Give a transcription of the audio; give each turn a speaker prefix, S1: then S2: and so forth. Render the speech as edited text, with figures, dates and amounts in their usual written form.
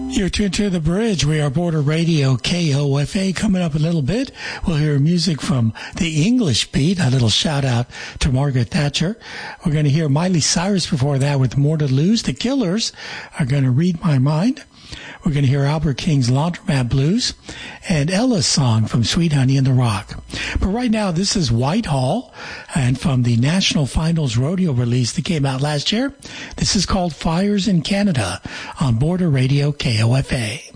S1: You're tuned to The Bridge. We are Border Radio KOFA. Coming up a little bit, we'll hear music from the English Beat. A little shout out to Margaret Thatcher. We're going to hear Miley Cyrus before that with More to Lose. The Killers are going to Read My Mind. We're going to hear Albert King's Laundromat Blues and Ella's song from Sweet Honey in the Rock. But right now, this is Whitehall, and from the National Finals Rodeo release that came out last year, this is called Fires in Canada on Border Radio KOFA.